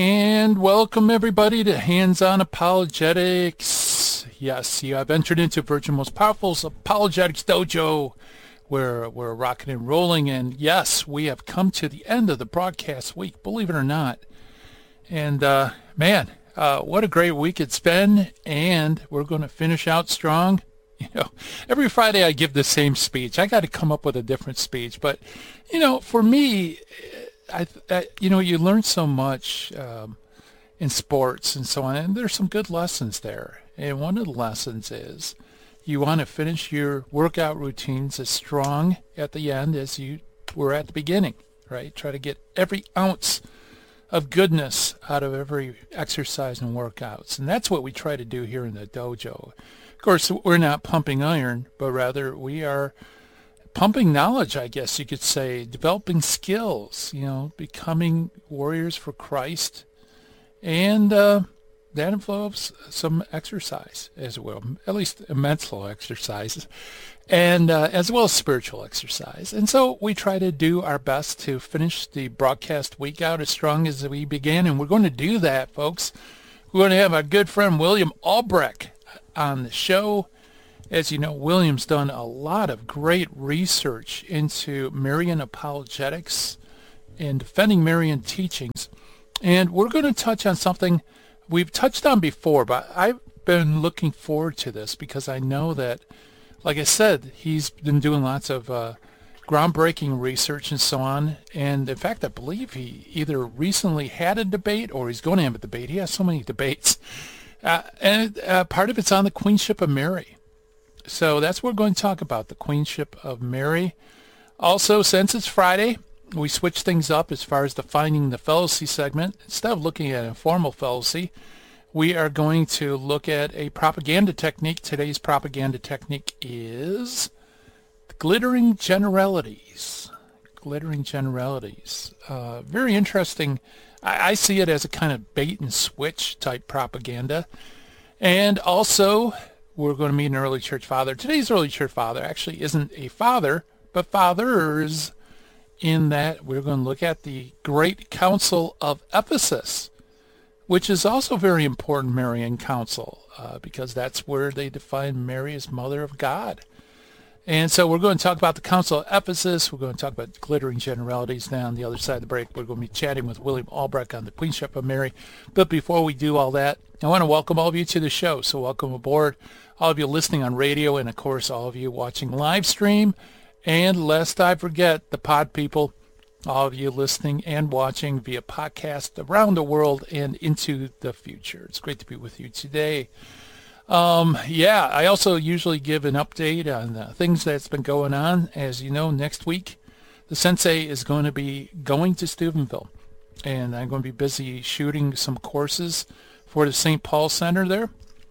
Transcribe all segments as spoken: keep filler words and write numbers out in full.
And welcome everybody to Hands-On Apologetics. Yes, you have entered into Virgin Most Powerful's Apologetics Dojo, where we're rocking and rolling. And yes, we have come to the end of the broadcast week, believe it or not. And uh, man, uh, what a great week it's been. And we're going to finish out strong. You know, every Friday I give the same speech. I got to come up with a different speech. But, you know, for me, I, I, you know, you learn so much um, in sports and so on, and there's some good lessons there. And one of the lessons is you want to finish your workout routines as strong at the end as you were at the beginning, right? Try to get every ounce of goodness out of every exercise and workouts. And that's what we try to do here in the dojo. Of course, we're not pumping iron, but rather we are pumping knowledge, I guess you could say, developing skills, you know, becoming warriors for Christ. And uh, that involves some exercise as well, at least mental exercise, and uh, as well as spiritual exercise. And so we try to do our best to finish the broadcast week out as strong as we began. And we're going to do that, folks. We're going to have our good friend William Albrecht on the show. As you know, William's done a lot of great research into Marian apologetics and defending Marian teachings. And we're going to touch on something we've touched on before, but I've been looking forward to this because I know that, like I said, he's been doing lots of uh, groundbreaking research and so on. And in fact, I believe he either recently had a debate or he's going to have a debate. He has so many debates. Uh, and uh, part of it's on the Queenship of Mary. So that's what we're going to talk about, the Queenship of Mary. Also, since it's Friday, we switch things up as far as the Finding the Fallacy segment. Instead of looking at informal fallacy, we are going to look at a propaganda technique. Today's propaganda technique is glittering generalities. Glittering generalities. Uh, very interesting. I, I see it as a kind of bait and switch type propaganda. And also, we're going to meet an early church father. Today's early church father actually isn't a father, but fathers, in that we're going to look at the Great Council of Ephesus, which is also very important Marian council, uh, because that's where they define Mary as Mother of God. And so we're going to talk about the Council of Ephesus. We're going to talk about glittering generalities. Now on the other side of the break, we're going to be chatting with William Albrecht on the Queenship of Mary. But before we do all that, I want to welcome all of you to the show. So welcome aboard, all of you listening on radio, and of course all of you watching live stream. And lest I forget, the pod people, all of you listening and watching via podcast around the world and into the future. It's great to be with you today. Um, yeah, I also usually give an update on uh, things that's been going on. As you know, next week, the sensei is going to be going to Steubenville, and I'm going to be busy shooting some courses for the Saint Paul Center there,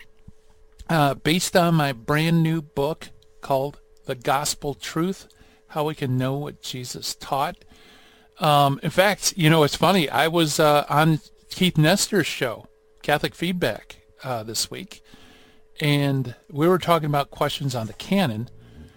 uh, based on my brand new book called The Gospel Truth, How We Can Know What Jesus Taught. Um, in fact, you know, it's funny. I was uh, on Keith Nestor's show, Catholic Feedback, uh, this week. And we were talking about questions on the canon,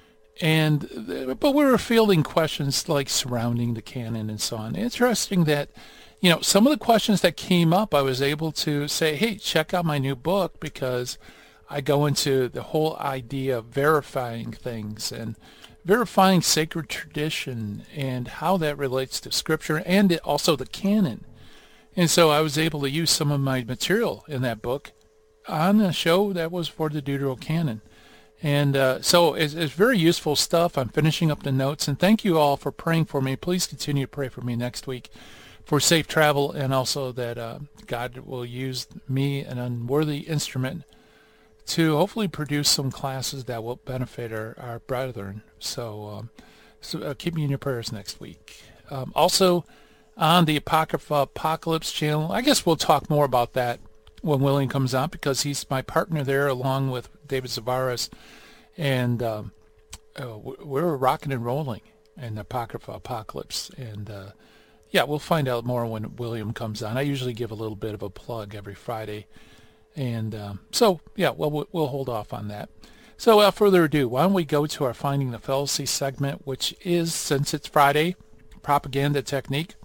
and but we were fielding questions like surrounding the canon and so on. Interesting that, you know, some of the questions that came up, I was able to say, hey, check out my new book, because I go into the whole idea of verifying things and verifying sacred tradition and how that relates to Scripture and also the canon. And so I was able to use some of my material in that book on a show that was for the Deuterocanon. And uh, so it's, it's very useful stuff. I'm finishing up the notes, and thank you all for praying for me. Please continue to pray for me next week for safe travel, and also that uh, God will use me, an unworthy instrument, to hopefully produce some classes that will benefit our, our brethren. So, um, so uh, keep me in your prayers next week. Um, also, on the Apocrypha Apocalypse channel, I guess we'll talk more about that when William comes on, because he's my partner there along with David Zavaras, and um, uh, we're rocking and rolling in the Apocrypha Apocalypse. And uh, yeah, we'll find out more when William comes on. I usually give a little bit of a plug every Friday. And um, so, yeah, well, we'll hold off on that. So without further ado, why don't we go to our Finding the Fallacy segment, which is, since it's Friday, propaganda technique,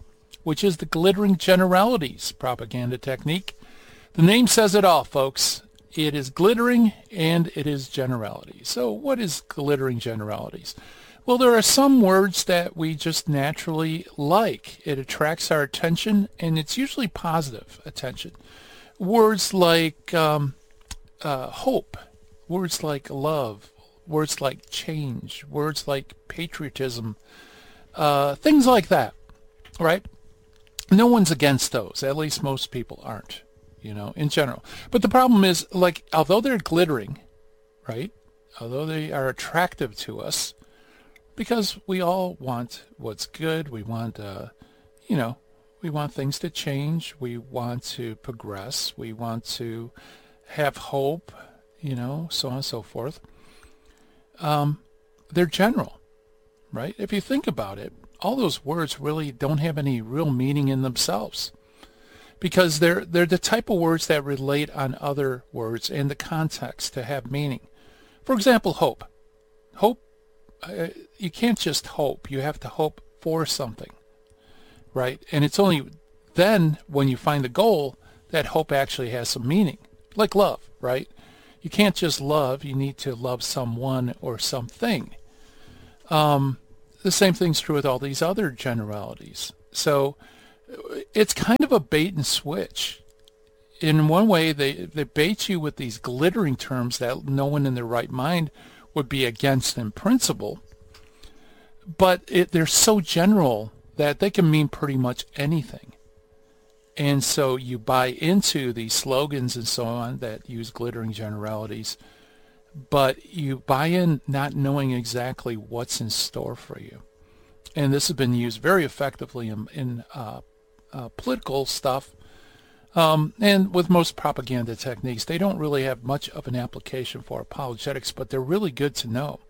which is the glittering generalities propaganda technique. The name says it all, folks. It is glittering and it is generalities. So what is glittering generalities? Well, there are some words that we just naturally like. It attracts our attention, and it's usually positive attention. Words like um, uh, hope, words like love, words like change, words like patriotism, uh, things like that, right? No one's against those. At least most people aren't, you know, in general. But the problem is, like, although they're glittering, right, although they are attractive to us, because we all want what's good, we want, uh, you know, we want things to change, we want to progress, we want to have hope, you know, so on and so forth. Um, they're general, right? If you think about it, all those words really don't have any real meaning in themselves, because they're they're the type of words that relate on other words in the context to have meaning. For example, hope. Hope, uh, you can't just hope. You have to hope for something, right? And it's only then when you find the goal that hope actually has some meaning, like love, right? You can't just love. You need to love someone or something. Um, the same thing's true with all these other generalities. So it's kind of a bait and switch. In one way, they, they bait you with these glittering terms that no one in their right mind would be against in principle. But it, they're so general that they can mean pretty much anything. And so you buy into these slogans and so on that use glittering generalities, but you buy in not knowing exactly what's in store for you. And this has been used very effectively in, in uh, uh, political stuff. Um, and with most propaganda techniques, they don't really have much of an application for apologetics, but they're really good to know.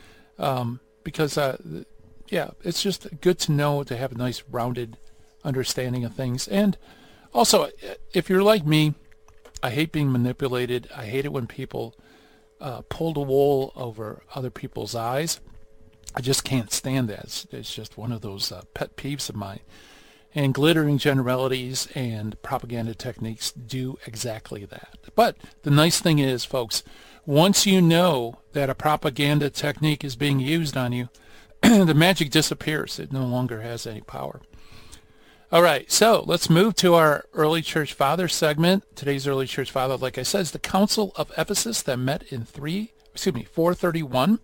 Um, because, uh, yeah, it's just good to know, to have a nice rounded understanding of things. And also, if you're like me, I hate being manipulated. I hate it when people uh, pull the wool over other people's eyes. I just can't stand that. It's, it's just one of those uh, pet peeves of mine. And glittering generalities and propaganda techniques do exactly that. But the nice thing is, folks, once you know that a propaganda technique is being used on you, the magic disappears. It no longer has any power. All right, so let's move to our early church father segment. Today's early church father, like I said, is the Council of Ephesus that met in three, excuse me, four thirty-one.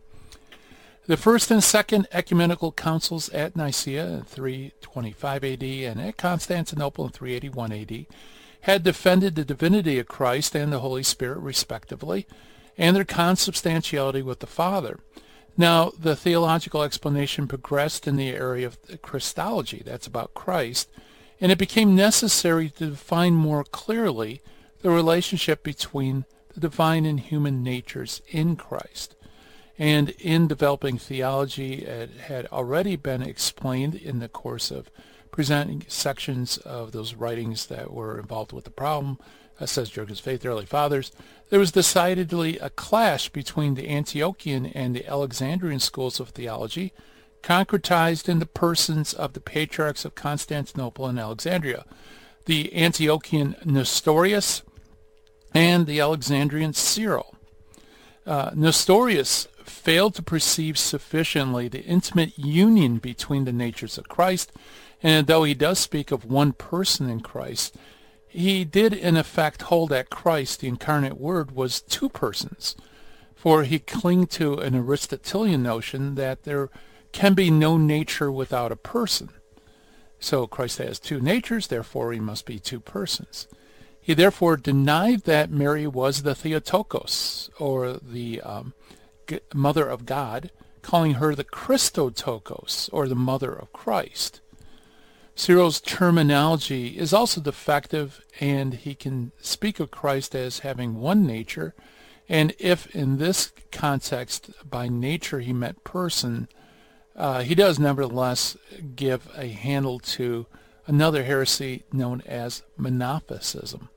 The first and second ecumenical councils at Nicaea in three twenty-five A D and at Constantinople in three eighty-one A D had defended the divinity of Christ and the Holy Spirit, respectively, and their consubstantiality with the Father. Now, the theological explanation progressed in the area of Christology, that's about Christ, and it became necessary to define more clearly the relationship between the divine and human natures in Christ. And in developing theology, it had already been explained in the course of presenting sections of those writings that were involved with the problem, uh, says Jurgen's Faith, the Early Fathers. There was decidedly a clash between the Antiochian and the Alexandrian schools of theology, concretized in the persons of the patriarchs of Constantinople and Alexandria, the Antiochian Nestorius and the Alexandrian Cyril. Uh, Nestorius failed to perceive sufficiently the intimate union between the natures of Christ, and though he does speak of one person in Christ, he did in effect hold that Christ, the incarnate Word, was two persons, for he clung to an Aristotelian notion that there can be no nature without a person. So Christ has two natures, therefore he must be two persons. He therefore denied that Mary was the Theotokos, or the um, Mother of God, calling her the Christotokos, or the Mother of Christ. Cyril's terminology is also defective, and he can speak of Christ as having one nature, and if in this context by nature he meant person, uh, he does nevertheless give a handle to another heresy known as Monophysitism.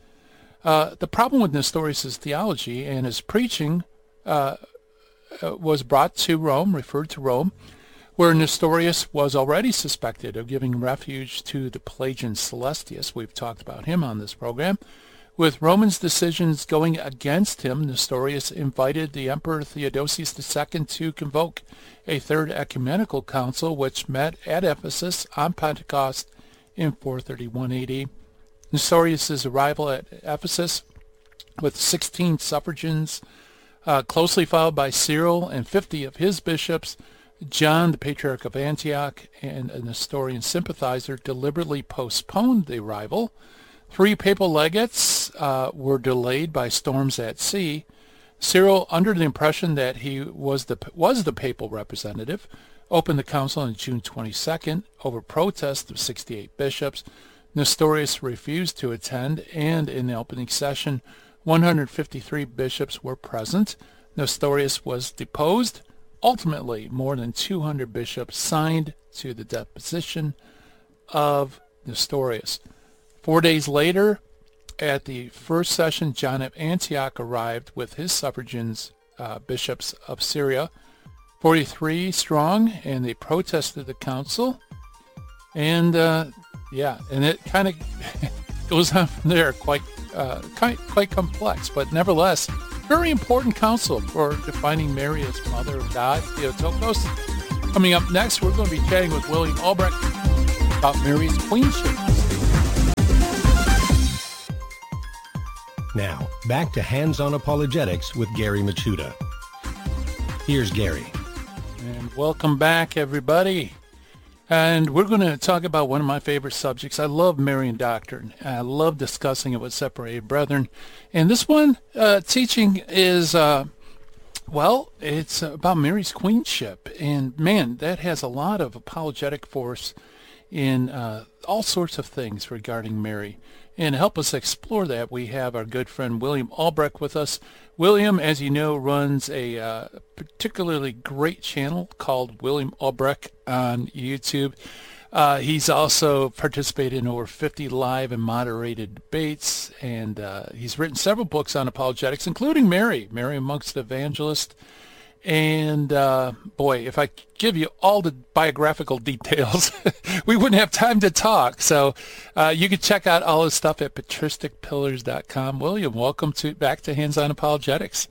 Uh, the problem with Nestorius' theology and his preaching uh, was brought to Rome, referred to Rome, where Nestorius was already suspected of giving refuge to the Pelagian Celestius. We've talked about him on this program. With Roman's decisions going against him, Nestorius invited the Emperor Theodosius the Second to convoke a third ecumenical council, which met at Ephesus on Pentecost in four thirty-one A D. Nestorius' arrival at Ephesus with sixteen suffragans, uh, closely followed by Cyril and fifty of his bishops, John, the Patriarch of Antioch, and a Nestorian sympathizer, deliberately postponed the arrival. Three papal legates uh, were delayed by storms at sea. Cyril, under the impression that he was the was the papal representative, opened the council on June twenty-second over protest of sixty-eight bishops. Nestorius refused to attend, and in the opening session, one hundred fifty-three bishops were present. Nestorius was deposed. Ultimately, more than two hundred bishops signed to the deposition of Nestorius. Four days later, at the first session, John of Antioch arrived with his suffragans, uh, bishops of Syria, forty-three strong, and they protested the council. And, uh, yeah, and it kind of goes on from there, quite, uh, quite, quite complex, but nevertheless, very important council for defining Mary as Mother of God, Theotokos. Coming up next, we're going to be chatting with William Albrecht about Mary's queenship. Now, back to Hands-On Apologetics with Gary Michuta. Here's Gary. And welcome back, everybody. And we're going to talk about one of my favorite subjects. I love Marian doctrine. I love discussing it with separated brethren. And this one uh, teaching is, uh, well, it's about Mary's queenship. And, man, that has a lot of apologetic force in uh, all sorts of things regarding Mary. And to help us explore that, we have our good friend William Albrecht with us. William, as you know, runs a uh, particularly great channel called William Albrecht on YouTube. Uh, he's also participated in over fifty live and moderated debates, and uh, he's written several books on apologetics, including Mary, Mary Amongst the Evangelists. And, uh, boy, if I give you all the biographical details, we wouldn't have time to talk. So uh, you can check out all his stuff at patristic pillars dot com. William, welcome to back to Hands-On Apologetics.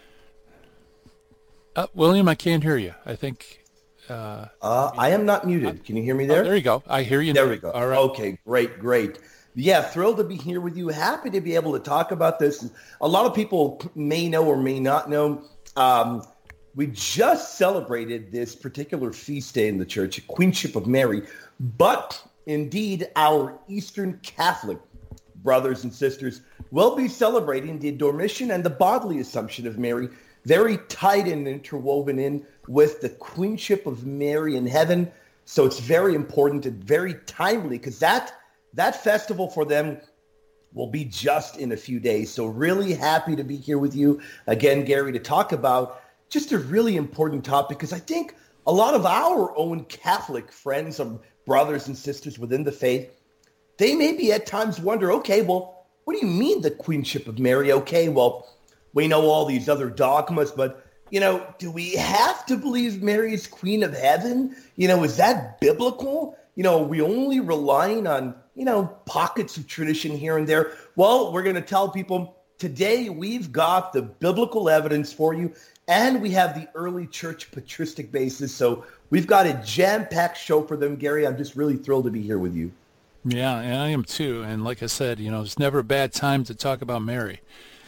Uh, William, I can't hear you. I think... Uh, uh, I am not muted. Can you hear me there? Oh, there you go. I hear you there now. we go. All right. Okay, great, great. Yeah, thrilled to be here with you. Happy to be able to talk about this. A lot of people may know or may not know... Um, We just celebrated this particular feast day in the church, Queenship of Mary, but indeed our Eastern Catholic brothers and sisters will be celebrating the Dormition and the bodily Assumption of Mary, very tied and interwoven in with the Queenship of Mary in heaven. So it's very important and very timely because that, that festival for them will be just in a few days. So really happy to be here with you again, Gary, to talk about just a really important topic, because I think a lot of our own Catholic friends and brothers and sisters within the faith, they maybe at times wonder, okay, well, what do you mean the Queenship of Mary? Okay, well, we know all these other dogmas, but, you know, do we have to believe Mary is Queen of Heaven? You know, is that biblical? You know, are we only relying on, you know, pockets of tradition here and there? Well, we're going to tell people today we've got the biblical evidence for you. And we have the early church patristic basis. So we've got a jam-packed show for them, Gary. I'm just really thrilled to be here with you. Yeah, and I am too. And like I said, you know, it's never a bad time to talk about Mary.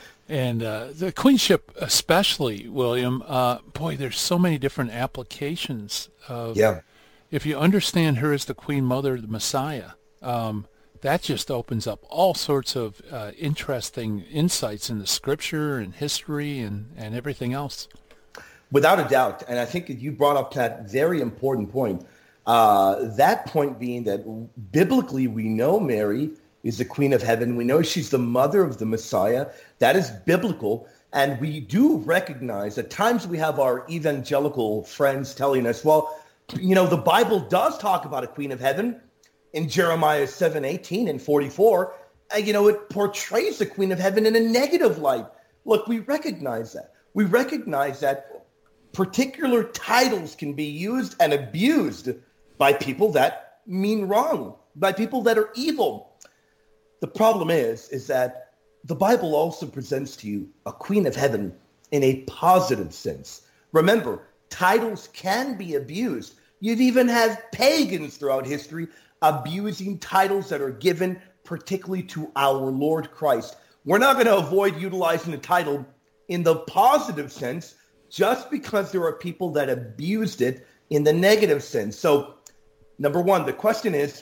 And uh, the queenship especially, William, uh, boy, there's so many different applications. Of, yeah. If you understand her as the Queen Mother of the Messiah, um, that just opens up all sorts of uh, interesting insights in the scripture and history and, and everything else. Without a doubt. And I think that you brought up that very important point. Uh, that point being that biblically we know Mary is the Queen of Heaven. We know she's the mother of the Messiah. That is biblical. And we do recognize at times we have our evangelical friends telling us, well, you know, the Bible does talk about a Queen of Heaven. In Jeremiah seven eighteen and forty-four, uh, you know, it portrays the Queen of Heaven in a negative light. Look, we recognize that. We recognize that particular titles can be used and abused by people that mean wrong, by people that are evil. The problem is, is that the Bible also presents to you a queen of heaven in a positive sense. Remember, titles can be abused. You've even had pagans throughout history abusing titles that are given particularly to our Lord Christ. We're not going to avoid utilizing the title in the positive sense just because there are people that abused it in the negative sense. So, number one, the question is,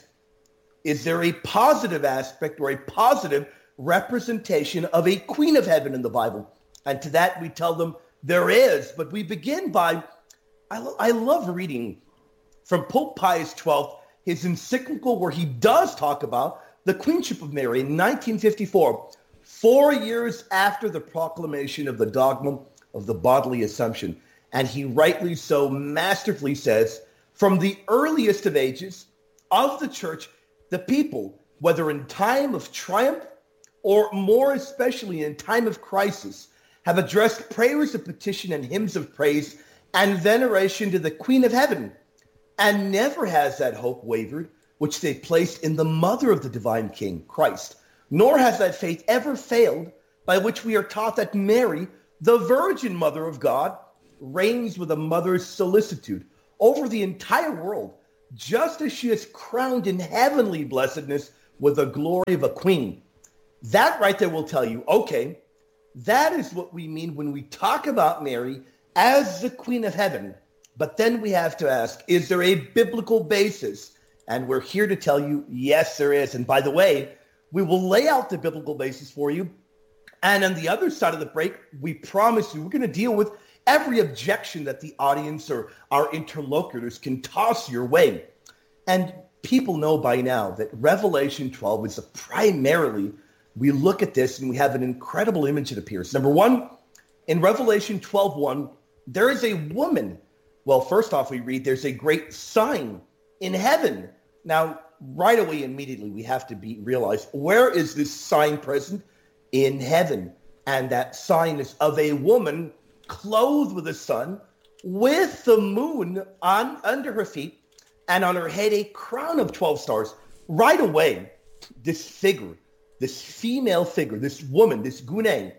is there a positive aspect or a positive representation of a queen of heaven in the Bible? And to that, we tell them there is. But we begin by, I, lo- I love reading from Pope Pius the twelfth, his encyclical where he does talk about the queenship of Mary in nineteen fifty-four, four years after the proclamation of the dogma of the bodily assumption. And he rightly so masterfully says, from the earliest of ages of the church, the people, whether in time of triumph or more especially in time of crisis, have addressed prayers of petition and hymns of praise and veneration to the Queen of Heaven. And never has that hope wavered, which they placed in the mother of the divine King, Christ. Nor has that faith ever failed, by which we are taught that Mary, the Virgin Mother of God, reigns with a mother's solicitude over the entire world, just as she is crowned in heavenly blessedness with the glory of a queen. That right there will tell you, okay, that is what we mean when we talk about Mary as the Queen of Heaven. But then we have to ask, is there a biblical basis? And we're here to tell you, yes, there is. And by the way, we will lay out the biblical basis for you. And on the other side of the break, we promise you we're going to deal with every objection that the audience or our interlocutors can toss your way. And people know by now that Revelation twelve is a primarily, we look at this and we have an incredible image that appears. Number one, in Revelation twelve one, there is a woman. Well, first off, we read there's a great sign in heaven. Now, right away, immediately, we have to be realize, where is this sign present? In heaven. And that sign is of a woman clothed with the sun, with the moon on under her feet, and on her head a crown of twelve stars. Right away, this figure, this female figure, this woman, this gune,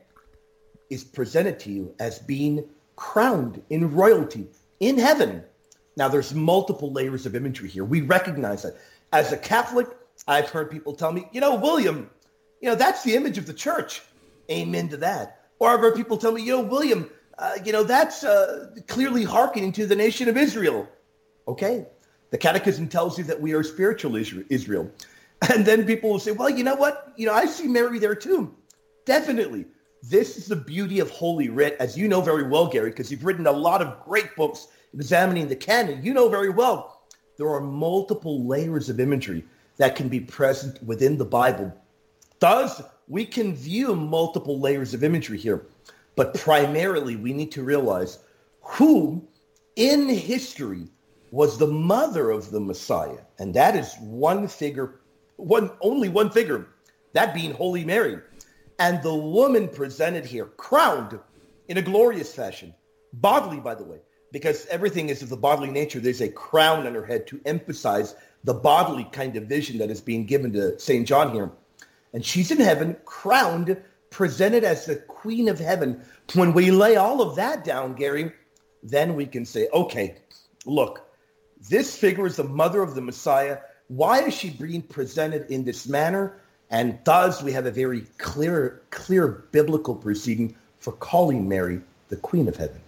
is presented to you as being crowned in royalty in heaven. Now, there's multiple layers of imagery here. We recognize that. As a Catholic, I've heard people tell me, you know, William, you know, that's the image of the church. Amen to that. Or I've heard people tell me, you know, William, uh, you know, that's uh, clearly hearkening to the nation of Israel. Okay. The Catechism tells you that we are spiritual Israel. And then people will say, well, you know what? You know, I see Mary there too. Definitely. This is the beauty of Holy Writ, as you know very well, Gary, because you've written a lot of great books examining the canon. You know very well there are multiple layers of imagery that can be present within the Bible. Thus, we can view multiple layers of imagery here. But primarily, we need to realize who in history was the mother of the Messiah. And that is one figure, one only one figure, that being Holy Mary. And the woman presented here, crowned in a glorious fashion, bodily, by the way, because everything is of the bodily nature. There's a crown on her head to emphasize the bodily kind of vision that is being given to Saint John here. And she's in heaven, crowned, presented as the Queen of Heaven. When we lay all of that down, Gary, then we can say, okay, look, this figure is the mother of the Messiah. Why is she being presented in this manner? And thus we have a very clear, clear biblical proceeding for calling Mary the Queen of Heaven.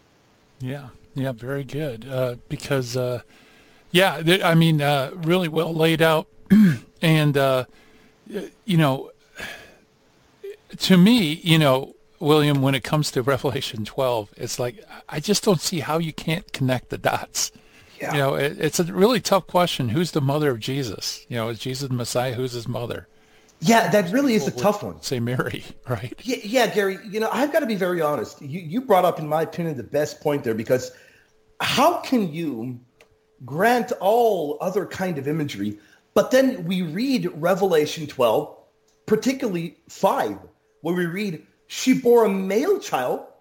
Yeah, yeah, very good. Uh, because, uh, yeah, th- I mean, uh, really well laid out. and, uh, you know, to me, you know, William, when it comes to Revelation twelve, it's like, I just don't see how you can't connect the dots. Yeah. You know, it, it's a really tough question. Who's the mother of Jesus? You know, is Jesus the Messiah? Who's his mother? Yeah, that really is a tough one. Say Mary, right? Yeah, yeah, Gary, you know, I've got to be very honest. You, you brought up, in my opinion, the best point there, because how can you grant all other kind of imagery, but then we read Revelation twelve, particularly five, where we read, she bore a male child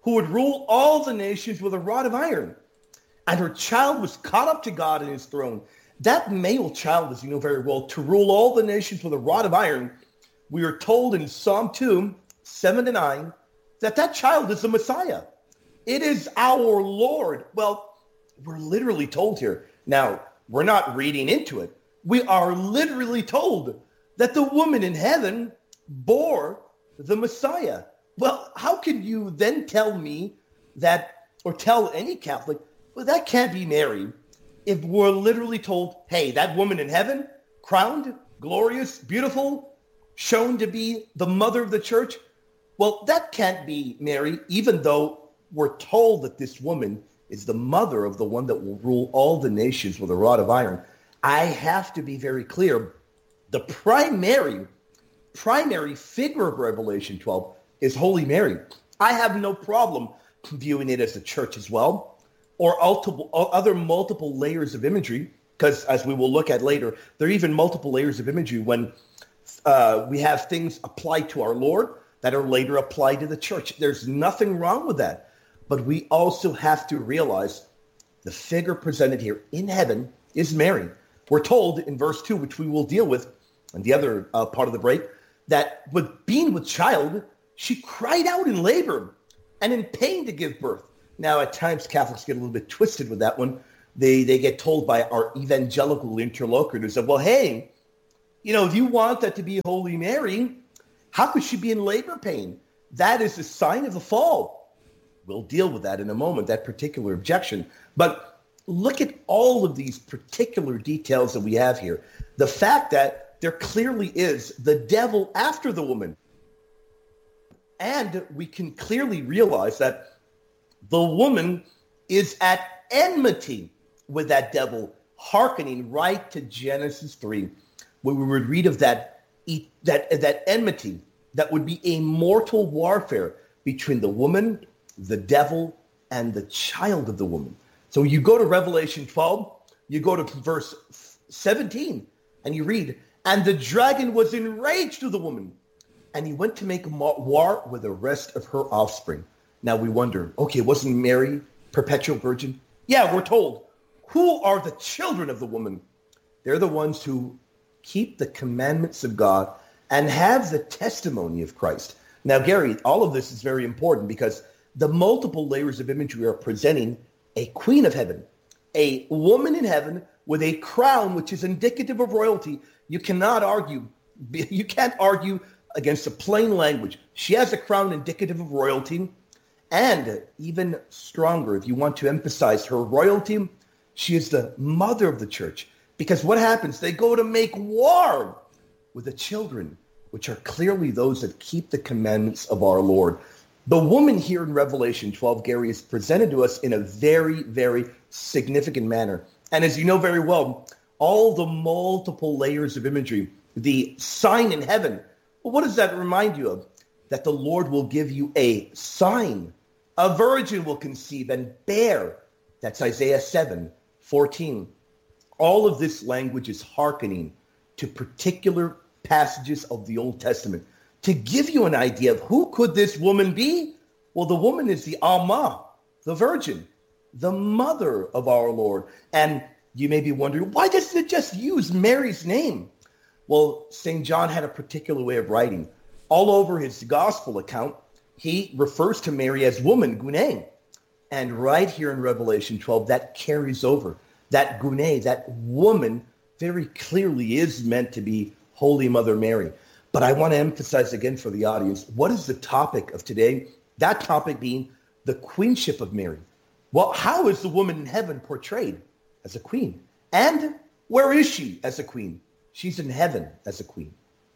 who would rule all the nations with a rod of iron. And her child was caught up to God in his throne. That male child, as you know very well, to rule all the nations with a rod of iron, we are told in Psalm two, seven to nine, that that child is the Messiah. It is our Lord. Well, we're literally told here. Now, we're not reading into it. We are literally told that the woman in heaven bore the Messiah. Well, how can you then tell me that, or tell any Catholic, well, that can't be Mary, if we're literally told, hey, that woman in heaven, crowned, glorious, beautiful, shown to be the mother of the church? Well, that can't be Mary, even though we're told that this woman is the mother of the one that will rule all the nations with a rod of iron. I have to be very clear. The primary, primary figure of Revelation twelve is Holy Mary. I have no problem viewing it as the church as well, or multiple, other multiple layers of imagery, because as we will look at later, there are even multiple layers of imagery when uh, we have things applied to our Lord that are later applied to the church. There's nothing wrong with that. But we also have to realize the figure presented here in heaven is Mary. We're told in verse two, which we will deal with in the other uh, part of the break, that with being with child, she cried out in labor and in pain to give birth. Now, at times, Catholics get a little bit twisted with that one. They they get told by our evangelical interlocutors that, well, hey, you know, if you want that to be Holy Mary, how could she be in labor pain? That is a sign of the fall. We'll deal with that in a moment, that particular objection. But look at all of these particular details that we have here. The fact that there clearly is the devil after the woman. And we can clearly realize that the woman is at enmity with that devil, hearkening right to Genesis three, where we would read of that, that, that enmity that would be a mortal warfare between the woman, the devil, and the child of the woman. So you go to Revelation twelve, you go to verse seventeen, and you read, and the dragon was enraged with the woman, and he went to make war with the rest of her offspring. Now we wonder, okay, wasn't Mary perpetual virgin? Yeah, we're told. Who are the children of the woman? They're the ones who keep the commandments of God and have the testimony of Christ. Now, Gary, all of this is very important because the multiple layers of imagery are presenting a queen of heaven, a woman in heaven with a crown, which is indicative of royalty. You cannot argue. You can't argue against the plain language. She has a crown indicative of royalty. And even stronger, if you want to emphasize her royalty, she is the mother of the church. Because what happens? They go to make war with the children, which are clearly those that keep the commandments of our Lord. The woman here in Revelation twelve, Gary, is presented to us in a very, very significant manner. And as you know very well, all the multiple layers of imagery, the sign in heaven, well, what does that remind you of? That the Lord will give you a sign. A virgin will conceive and bear. That's Isaiah seven fourteen. All of this language is hearkening to particular passages of the Old Testament. To give you an idea of who could this woman be? Well, the woman is the Alma, the virgin, the mother of our Lord. And you may be wondering, why doesn't it just use Mary's name? Well, Saint John had a particular way of writing. All over his gospel account, he refers to Mary as woman, Gune. And right here in Revelation twelve, that carries over. That Gune, that woman, very clearly is meant to be Holy Mother Mary. But I want to emphasize again for the audience, what is the topic of today? That topic being the queenship of Mary. Well, how is the woman in heaven portrayed? As a queen. And where is she as a queen? She's in heaven as a queen.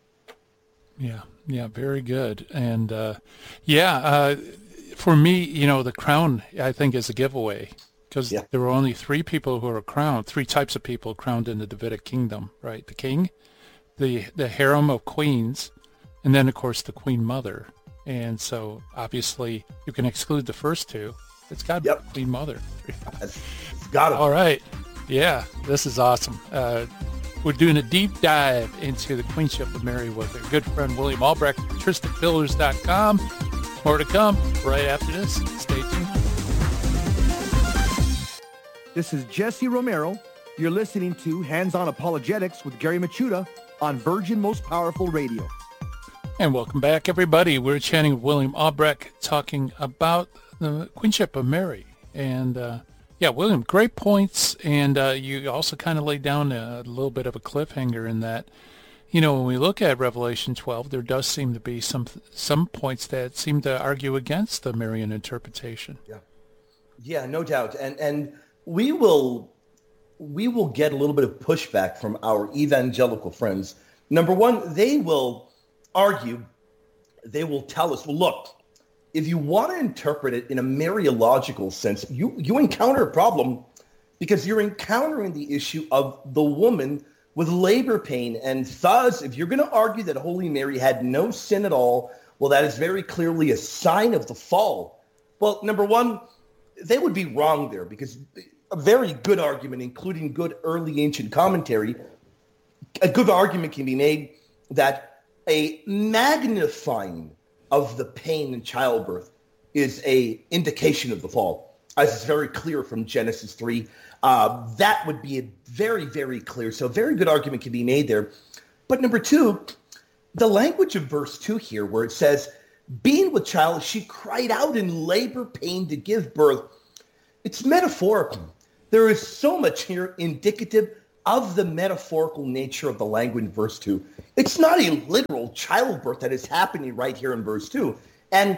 Yeah, yeah, very good. And uh, yeah, uh, for me, you know, the crown, I think, is a giveaway because yeah. there were only three people who were crowned, three types of people crowned in the Davidic kingdom, right? The king, the the harem of queens, and then, of course, the queen mother. And so, obviously, you can exclude the first two. It's got to yep. be the queen mother. It's got it. All right. Yeah, this is awesome. Uh, we're doing a deep dive into the queenship of Mary with our good friend William Albrecht, Tristan Pillars dot com. More to come right after this. Stay tuned. This is Jesse Romero. You're listening to Hands-On Apologetics with Gary Machuda on Virgin Most Powerful Radio. And welcome back, everybody. We're chatting with William Albrecht, talking about the Queenship of Mary. And, uh, yeah, William, great points. And uh, you also kind of laid down a little bit of a cliffhanger in that, you know, when we look at Revelation twelve, there does seem to be some some points that seem to argue against the Marian interpretation. Yeah, yeah, no doubt. And and we will we will get a little bit of pushback from our evangelical friends. Number one, they will argue, they will tell us, well, look, if you want to interpret it in a Mariological sense, you, you encounter a problem because you're encountering the issue of the woman with labor pain. And thus, if you're going to argue that Holy Mary had no sin at all, well, that is very clearly a sign of the fall. Well, number one, they would be wrong there because a very good argument, including good early ancient commentary, a good argument can be made that a magnifying of the pain in childbirth is a indication of the fall, as is very clear from Genesis three. Uh, that would be a very, very clear. So a very good argument can be made there. But number two, the language of verse two here, where it says, being with child, she cried out in labor pain to give birth. It's metaphorical. There is so much here indicative of the metaphorical nature of the language in verse two. It's not a literal childbirth that is happening right here in verse two. And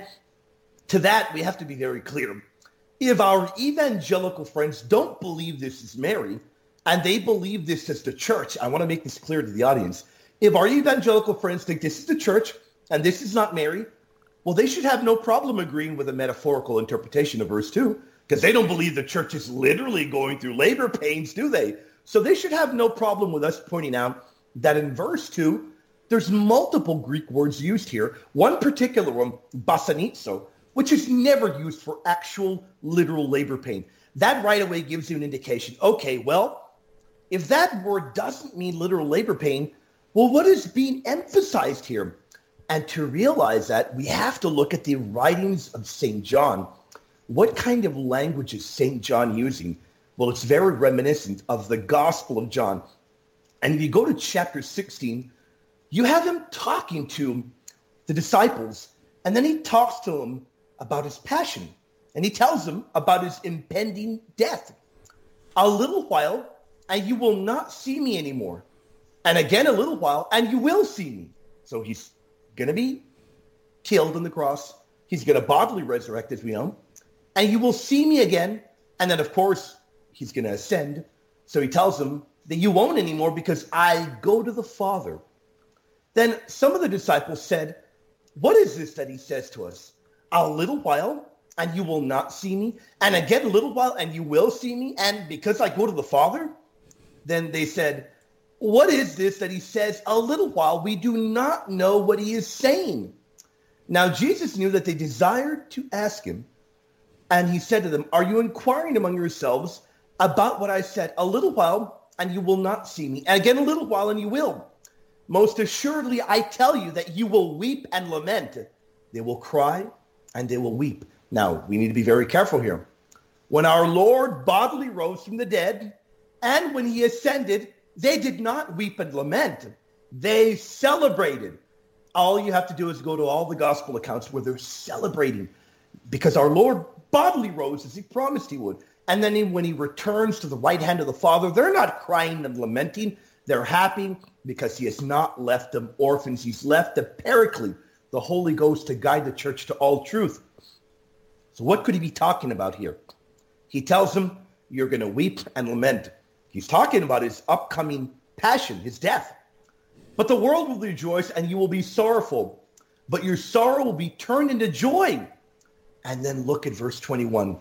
to that, we have to be very clear. If our evangelical friends don't believe this is Mary, and they believe this is the church, I want to make this clear to the audience. If our evangelical friends think this is the church, and this is not Mary, well, they should have no problem agreeing with a metaphorical interpretation of verse two, because they don't believe the church is literally going through labor pains, do they? So they should have no problem with us pointing out that in verse two, there's multiple Greek words used here. One particular one, basanizo, which is never used for actual literal labor pain. That right away gives you an indication. Okay, well, if that word doesn't mean literal labor pain, well, what is being emphasized here? And to realize that, we have to look at the writings of Saint John. What kind of language is Saint John using? Well, it's very reminiscent of the Gospel of John. And if you go to chapter sixteen, you have him talking to the disciples, and then he talks to them about his passion, and he tells them about his impending death. A little while, and you will not see me anymore. And again, a little while, and you will see me. So he's going to be killed on the cross. He's going to bodily resurrect, as we know. And you will see me again. And then, of course, he's going to ascend. So he tells them that you won't anymore because I go to the Father. Then some of the disciples said, what is this that he says to us? A little while, and you will not see me. And again, a little while, and you will see me. And because I go to the Father? Then they said, what is this that he says a little while? We do not know what he is saying. Now, Jesus knew that they desired to ask him. And he said to them, are you inquiring among yourselves about what I said? A little while, and you will not see me. And again, a little while, and you will. Most assuredly, I tell you that you will weep and lament. They will cry, and they will weep. Now, we need to be very careful here. When our Lord bodily rose from the dead, and when he ascended, they did not weep and lament. They celebrated. All you have to do is go to all the gospel accounts where they're celebrating because our Lord bodily rose as he promised he would. And then when he returns to the right hand of the Father, they're not crying and lamenting. They're happy because he has not left them orphans. He's left the Paraclete, the Holy Ghost, to guide the church to all truth. So what could he be talking about here? He tells them, you're going to weep and lament. He's talking about his upcoming passion, his death. But the world will rejoice and you will be sorrowful. But your sorrow will be turned into joy. And then look at verse twenty-one.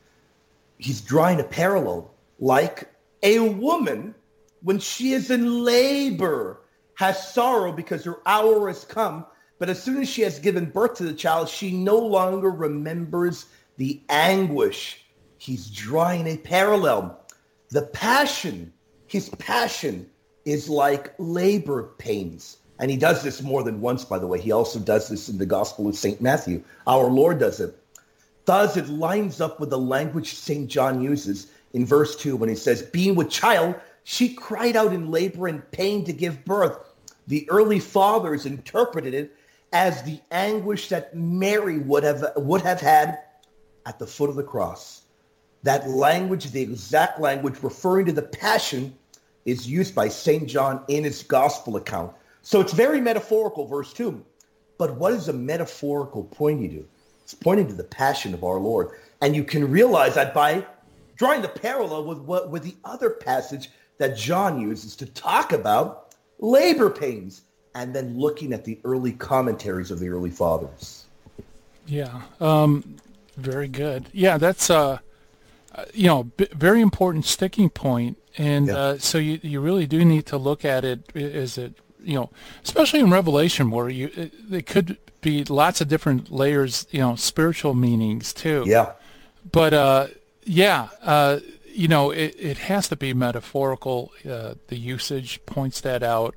He's drawing a parallel. Like a woman, when she is in labor, has sorrow because her hour has come. But as soon as she has given birth to the child, she no longer remembers the anguish. He's drawing a parallel. The passion, his passion is like labor pains. And he does this more than once, by the way. He also does this in the Gospel of Saint Matthew. Our Lord does it. Thus, it lines up with the language Saint John uses in verse two when he says, being with child, she cried out in labor and pain to give birth. The early fathers interpreted it as the anguish that Mary would have, would have had at the foot of the cross. That language, the exact language referring to the passion, is used by Saint John in his gospel account. So it's very metaphorical, verse two. But what is a metaphorical pointing to? It's pointing to the passion of our Lord. And you can realize that by drawing the parallel with what with the other passage that John uses to talk about labor pains, and then looking at the early commentaries of the early fathers. Yeah, um, very good. Yeah, that's uh, you know, b- very important sticking point. And yeah. uh, so you you really do need to look at it as it, you know, especially in Revelation, where you it, it could be lots of different layers, you know, spiritual meanings too. Yeah. But uh, yeah, uh, you know, it, it has to be metaphorical. Uh, the usage points that out,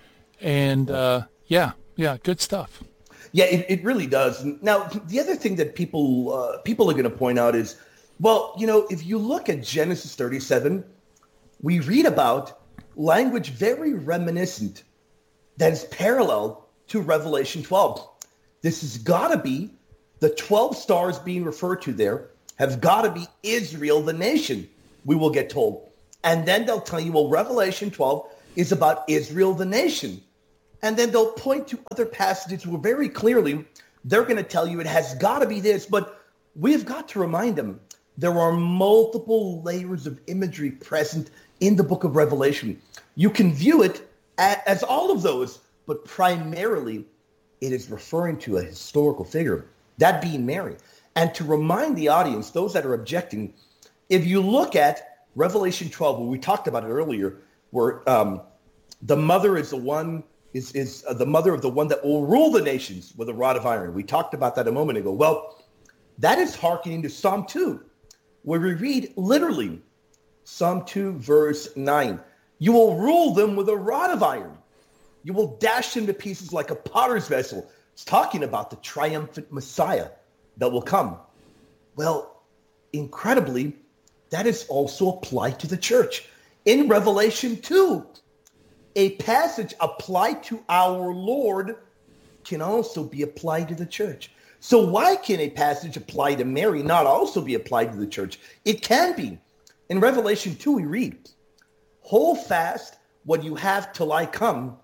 and uh, yeah, yeah, good stuff. Yeah, it, it really does. Now, the other thing that people uh, people are going to point out is, well, you know, if you look at Genesis thirty-seven, we read about language very reminiscent that is parallel to Revelation twelve. This has got to be the twelve stars being referred to there have got to be Israel, the nation, we will get told. And then they'll tell you, well, Revelation twelve is about Israel, the nation. And then they'll point to other passages where very clearly they're going to tell you it has got to be this. But we've got to remind them there are multiple layers of imagery present in the book of Revelation. You can view it as all of those, but primarily it is referring to a historical figure, that being Mary. And to remind the audience, those that are objecting, if you look at Revelation twelve, where we talked about it earlier, where um, the mother is the one, is, is uh, the mother of the one that will rule the nations with a rod of iron. We talked about that a moment ago. Well, that is hearkening to Psalm two, where we read literally Psalm two, verse nine. You will rule them with a rod of iron. You will dash them to pieces like a potter's vessel. It's talking about the triumphant Messiah that will come. Well, incredibly, that is also applied to the church. In Revelation two, a passage applied to our Lord can also be applied to the church. So why can a passage applied to Mary not also be applied to the church? It can be. In Revelation two, we read, hold fast what you have till I come,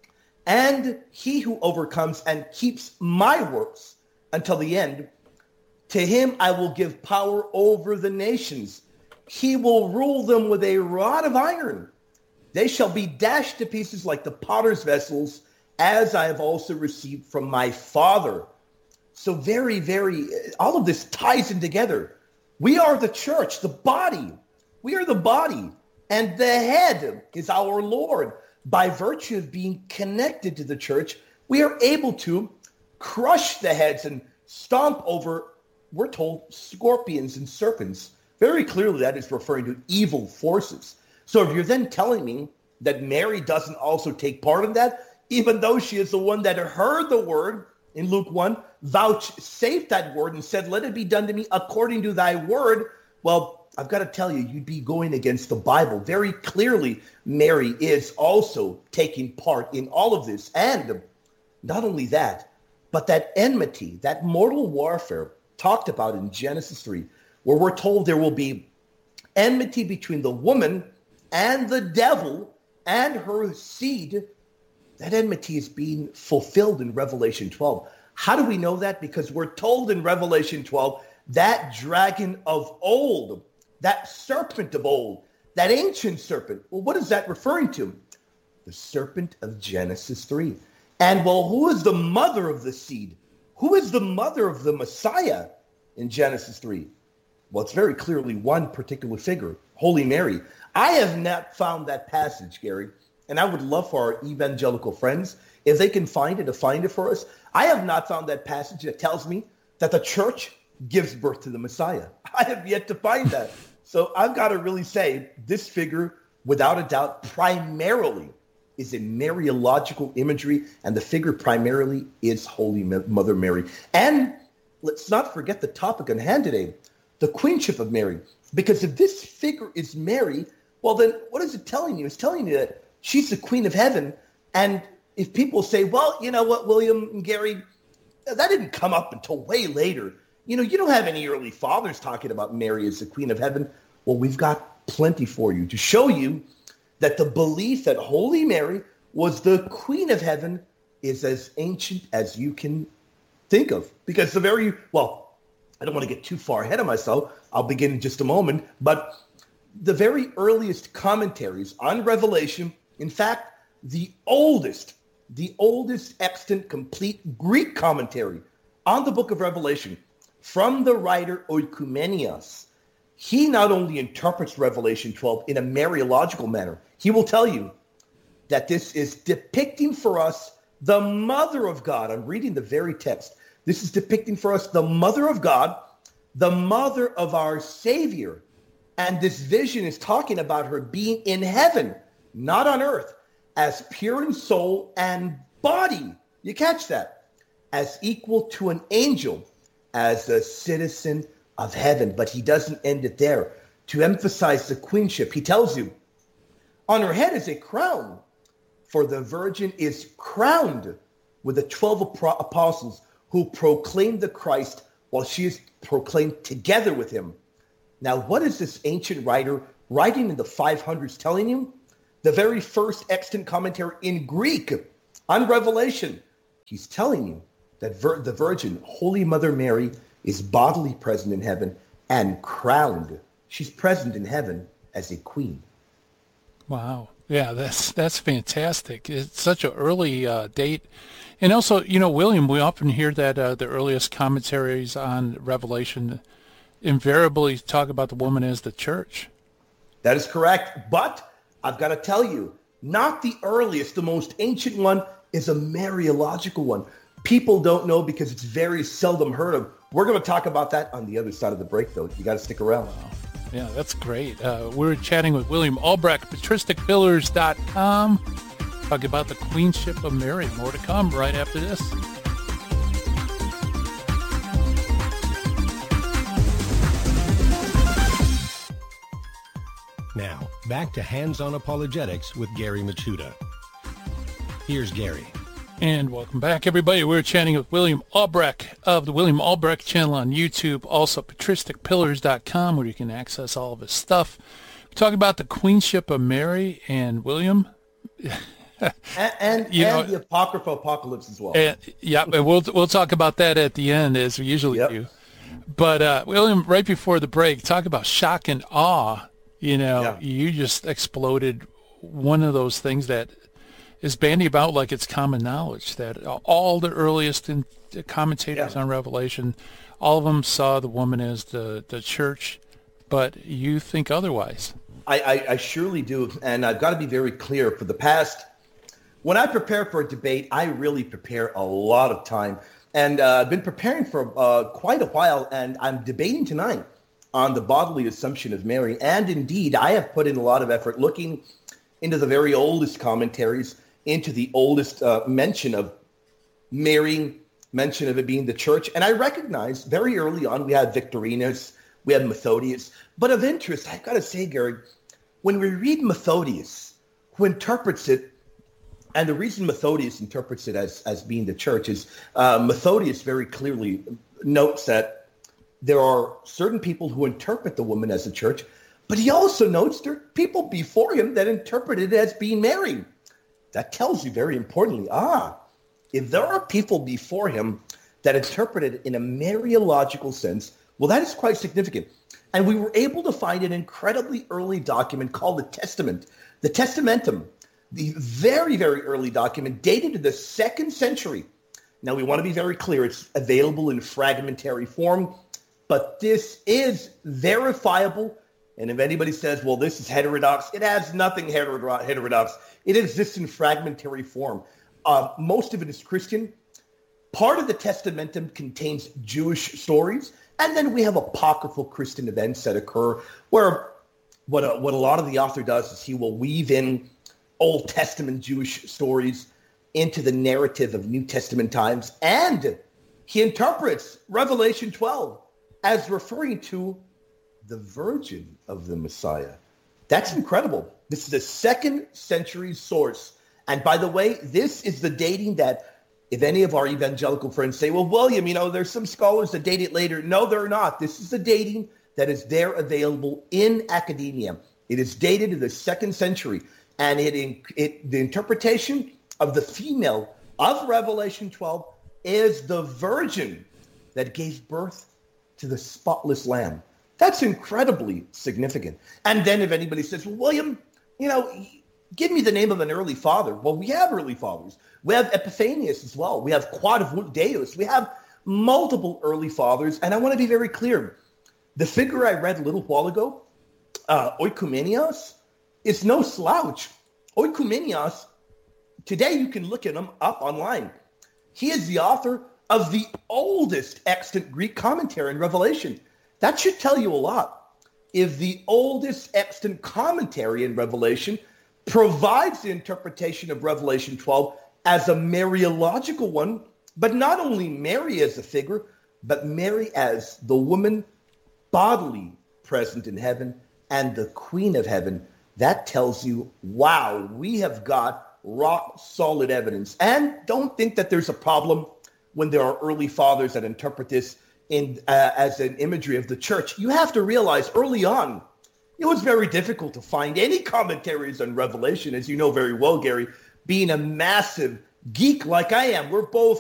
and he who overcomes and keeps my works until the end, to him I will give power over the nations. He will rule them with a rod of iron. They shall be dashed to pieces like the potter's vessels, as I have also received from my Father. So very, very, all of this ties in together. We are the church, the body. We are the body. And the head is our Lord. By virtue of being connected to the church, we are able to crush the heads and stomp over, we're told, scorpions and serpents. Very clearly, that is referring to evil forces. So if you're then telling me that Mary doesn't also take part in that, even though she is the one that heard the word in Luke one, vouchsafed that word and said, let it be done to me according to thy word, well, I've got to tell you, you'd be going against the Bible. Very clearly, Mary is also taking part in all of this. And not only that, but that enmity, that mortal warfare talked about in Genesis three, where we're told there will be enmity between the woman and the devil and her seed. That enmity is being fulfilled in Revelation twelve. How do we know that? Because we're told in Revelation twelve, that dragon of old, that serpent of old, that ancient serpent. Well, what is that referring to? The serpent of Genesis three. And well, who is the mother of the seed? Who is the mother of the Messiah in Genesis three? Well, it's very clearly one particular figure, Holy Mary. I have not found that passage, Gary, and I would love for our evangelical friends, if they can find it, to find it for us. I have not found that passage that tells me that the church gives birth to the Messiah. I have yet to find that. So I've got to really say this figure, without a doubt, primarily is a Mariological imagery, and the figure primarily is Holy Mother Mary. And let's not forget the topic on hand today, the queenship of Mary. Because if this figure is Mary, well, then what is it telling you? It's telling you that she's the queen of heaven. And if people say, well, you know what, William and Gary, that didn't come up until way later. You know, you don't have any early fathers talking about Mary as the queen of heaven. Well, we've got plenty for you to show you that the belief that Holy Mary was the queen of heaven is as ancient as you can think of. Because the very, well, I don't want to get too far ahead of myself. I'll begin in just a moment. But the very earliest commentaries on Revelation, in fact, the oldest, the oldest extant complete Greek commentary on the book of Revelation from the writer Oikoumenios, he not only interprets Revelation twelve in a Mariological manner, he will tell you that this is depicting for us the mother of God. I'm reading the very text. This is depicting for us the mother of God, the mother of our Savior. And this vision is talking about her being in heaven, not on earth, as pure in soul and body. You catch that? As equal to an angel, as a citizen of heaven. But he doesn't end it there. To emphasize the queenship, he tells you, on her head is a crown, for the virgin is crowned with the twelve apostles who proclaimed the Christ while she is proclaimed together with him. Now, what is this ancient writer writing in the five hundreds telling you? The very first extant commentary in Greek on Revelation. He's telling you that vir- the Virgin, Holy Mother Mary, is bodily present in heaven and crowned. She's present in heaven as a queen. Wow. Yeah, that's that's fantastic. It's such an early uh, date. And also, you know, William, we often hear that uh, the earliest commentaries on Revelation invariably talk about the woman as the church. That is correct. But I've got to tell you, not the earliest, the most ancient one is a Mariological one. People don't know because it's very seldom heard of. We're going to talk about that on the other side of the break, though. You got to stick around. Wow. Yeah, that's great. Uh, we're chatting with William Albrecht, patristic pillars dot com, talking about the queenship of Mary. More to come right after this. Now, back to Hands-On Apologetics with Gary Machuda. Here's Gary. And welcome back, everybody. We're chatting with William Albrecht of the William Albrecht channel on YouTube, also patristic pillars dot com, where you can access all of his stuff. We're talking about the queenship of Mary and William. and and, and know, the Apocrypha Apocalypse as well. And, yeah, and we'll, we'll talk about that at the end, as we usually yep. do. But, uh, William, right before the break, talk about shock and awe. You know, yeah. you just exploded one of those things that is bandied about like it's common knowledge, that all the earliest in, commentators yeah. on Revelation, all of them saw the woman as the, the church, but you think otherwise. I, I, I surely do, and I've got to be very clear. For the past, when I prepare for a debate, I really prepare a lot of time, and uh, I've been preparing for uh, quite a while, and I'm debating tonight on the bodily assumption of Mary, and indeed, I have put in a lot of effort looking into the very oldest commentaries, into the oldest uh, mention of Mary, mention of it being the church. And I recognize very early on we had Victorinus, we had Methodius. But of interest, I've got to say, Gary, when we read Methodius, who interprets it, and the reason Methodius interprets it as, as being the church is uh, Methodius very clearly notes that there are certain people who interpret the woman as the church, but he also notes there are people before him that interpreted it as being Mary. That tells you very importantly, ah, if there are people before him that interpreted it in a Mariological sense, well, that is quite significant. And we were able to find an incredibly early document called the Testament, the Testamentum, the very, very early document dated to the second century. Now, we want to be very clear. It's available in fragmentary form, but this is verifiable. And if anybody says, well, this is heterodox, it has nothing hetero- heterodox. It exists in fragmentary form. Uh, most of it is Christian. Part of the Testamentum contains Jewish stories. And then we have apocryphal Christian events that occur where what a, what a lot of the author does is he will weave in Old Testament Jewish stories into the narrative of New Testament times. And he interprets Revelation twelve as referring to the virgin of the Messiah. That's incredible. This is a second century source. And by the way, this is the dating that if any of our evangelical friends say, well, William, you know, there's some scholars that date it later. No, they're not. This is the dating that is there available in academia. It is dated in the second century. And it, it the interpretation of the female of Revelation twelve is the virgin that gave birth to the spotless lamb. That's incredibly significant. And then if anybody says, well, William, you know, give me the name of an early father. Well, we have early fathers. We have Epiphanius as well. We have Quod Deus. We have multiple early fathers. And I want to be very clear. The figure I read a little while ago, uh, Oikoumenios, is no slouch. Oikoumenios, today you can look at him up online. He is the author of the oldest extant Greek commentary in Revelation. That should tell you a lot. If the oldest extant commentary in Revelation provides the interpretation of Revelation twelve as a Mariological one, but not only Mary as a figure, but Mary as the woman bodily present in heaven and the queen of heaven, that tells you, wow, we have got rock solid evidence. And don't think that there's a problem when there are early fathers that interpret this in uh, as an imagery of the church. You have to realize early on, it was very difficult to find any commentaries on Revelation, as you know very well, Gary, being a massive geek like I am. We're both